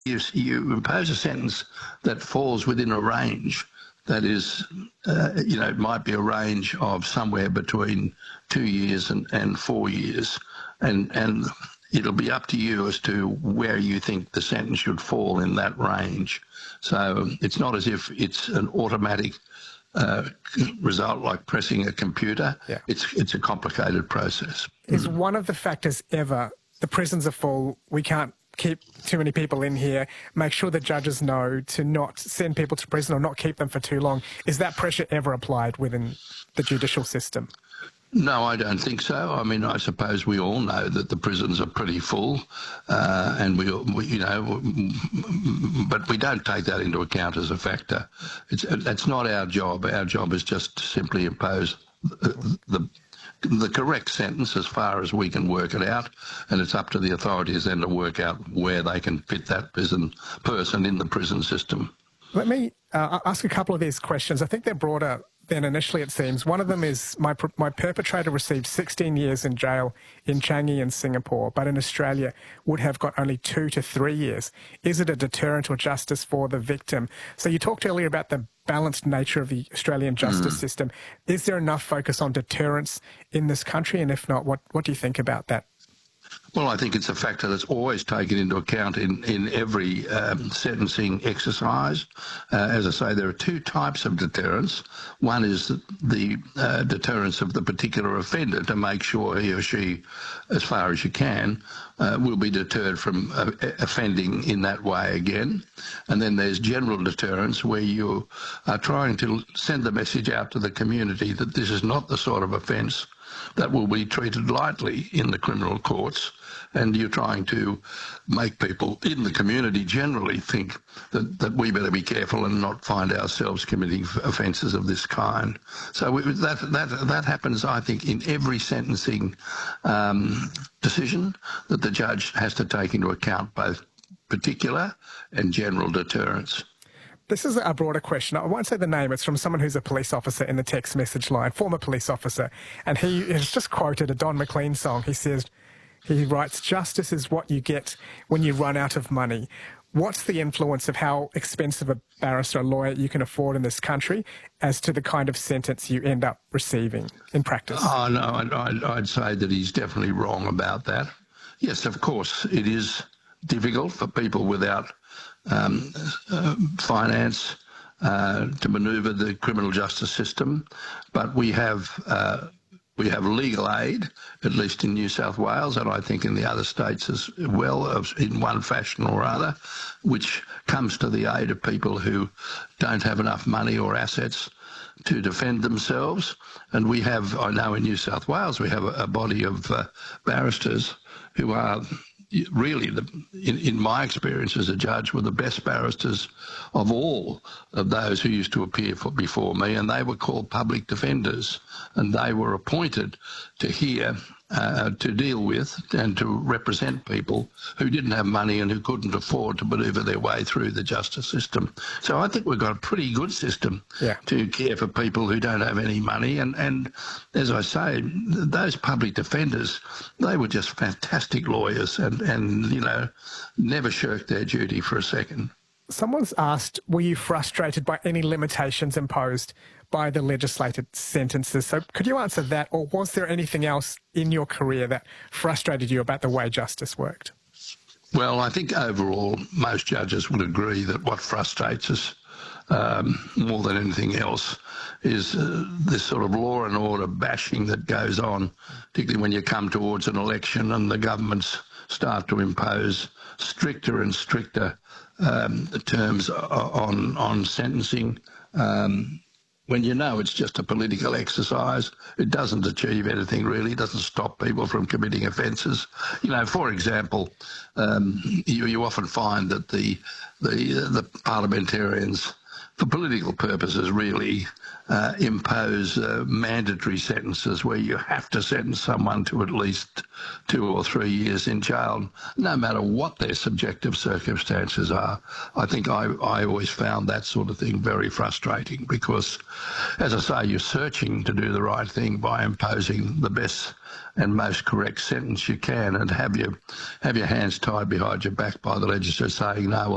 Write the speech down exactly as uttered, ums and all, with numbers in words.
you, you impose a sentence that falls within a range that is, uh, you know, it might be a range of somewhere between two years and, and four years. And, and it'll be up to you as to where you think the sentence should fall in that range. So it's not as if it's an automatic uh, result like pressing a computer. Yeah. It's, it's a complicated process. Is Mm. one of the factors ever, the prisons are full, we can't keep too many people in here, make sure the judges know to not send people to prison or not keep them for too long. Is that pressure ever applied within the judicial system? No, I don't think so. I mean, I suppose we all know that the prisons are pretty full, uh, and we, we, you know, but we don't take that into account as a factor. It's that's not our job. Our job is just to simply impose the, the the correct sentence as far as we can work it out, and it's up to the authorities then to work out where they can fit that prison person in the prison system. Let me uh, ask a couple of these questions. I think they're broader than initially, it seems. One of them is my my perpetrator received sixteen years in jail in Changi in Singapore, but in Australia would have got only two to three years. Is it a deterrent or justice for the victim? So you talked earlier about the balanced nature of the Australian justice mm. system. Is there enough focus on deterrence in this country? And if not, what, what do you think about that? Well, I think it's a factor that's always taken into account in, in every um, sentencing exercise. Uh, as I say, there are two types of deterrence. One is the, the uh, deterrence of the particular offender to make sure he or she, as far as you can, uh, will be deterred from uh, offending in that way again. And then there's general deterrence, where you are trying to send the message out to the community that this is not the sort of offence that will be treated lightly in the criminal courts, and you're trying to make people in the community generally think that, that we better be careful and not find ourselves committing offences of this kind. So we, that, that, that happens, I think, in every sentencing um, decision, that the judge has to take into account both particular and general deterrence. This is a broader question. I won't say the name. It's from someone who's a police officer in the text message line, former police officer. And he has just quoted a Don McLean song. He says, he writes, "Justice is what you get when you run out of money." What's the influence of how expensive a barrister or lawyer you can afford in this country as to the kind of sentence you end up receiving in practice? Oh, no, I'd, I'd, I'd say that he's definitely wrong about that. Yes, of course, it is difficult for people without Um, uh, finance uh, to manoeuvre the criminal justice system, but we have uh, we have legal aid, at least in New South Wales, and I think in the other states as well, in one fashion or other, which comes to the aid of people who don't have enough money or assets to defend themselves. And we have, I know in New South Wales, we have a, a body of uh, barristers who are really, the, in, in my experience as a judge, were the best barristers of all of those who used to appear for, before me, and they were called public defenders, and they were appointed to hear, uh, to deal with and to represent people who didn't have money and who couldn't afford to manoeuvre their way through the justice system. So I think we've got a pretty good system yeah. to care for people who don't have any money, and, and as I say, those public defenders, they were just fantastic lawyers, and and, you know, never shirked their duty for a second. Someone's asked, were you frustrated by any limitations imposed by the legislated sentences? So could you answer that, or was there anything else in your career that frustrated you about the way justice worked? Well, I think overall most judges would agree that what frustrates us um, more than anything else is uh, this sort of law and order bashing that goes on, particularly when you come towards an election and the governments start to impose stricter and stricter um, terms on on sentencing. Um, when you know it's just a political exercise, it doesn't achieve anything really, it doesn't stop people from committing offences. You know, for example, um, you, you often find that the, the, the parliamentarians, for political purposes really, uh, impose uh, mandatory sentences where you have to sentence someone to at least two or three years in jail, no matter what their subjective circumstances are. I think I, I always found that sort of thing very frustrating because, as I say, you're searching to do the right thing by imposing the best and most correct sentence you can, and have your, have your hands tied behind your back by the legislature saying, no, well,